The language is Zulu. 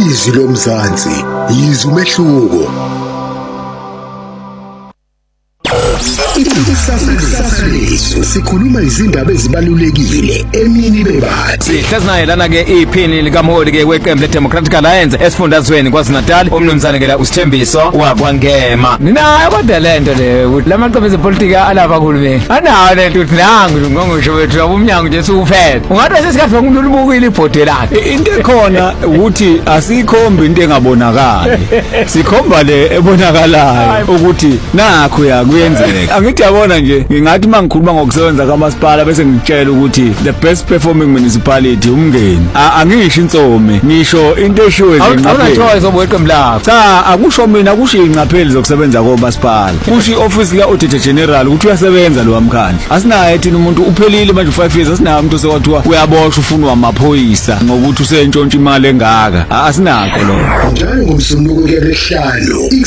Izwi lomzansi, yizwa umehluko. Isasaleso sikhuluma izindaba ezibalulekile emini bebathi. Sihlazinaye lana ke iphini likaMholi ke weqembu leDemocratic Alliance esifundazweni kwaZulu-Natal umnumzane ke la uSithembiso wakwangema. Ninayo kodwa lento le ukuthi lamaqembu ezepolitiki alapha kuhulumeni. Anayo lento ukuthi nangu ngongosho wethu abumnyango nje siufele. Ungathi sesikhathi sokulubukile ibhodi lakhe. Into ekhona ukuthi asikhombi into engabonakali. Sikhomba le ebonakalayo ukuthi nakho ya kuyenzeka. Angithi yabona nje ngingathi mangikhuluma ngokusebenza kaMasipala bese ngitshela ukuthi the best performing municipality umngeni. Angisho insome, ngisho into eshiwe nje ngaphela. Awunachoice sobuqembu lakho. Cha, akusho mina akusho ingcapheli zokusebenza koMasipala. Kusho ioffice ka Auditor General ukuthi uyasebenza lo wamkhandla. Asinaye thina umuntu uphelile manje 5 years asinayo umuntu osekwathiwa uyaboshwa ufunwa amaphoyisa ngokuthi usentshontsha imali engaka. Asinakho lo. Njalo ngomsombuluko ke lesihlanu.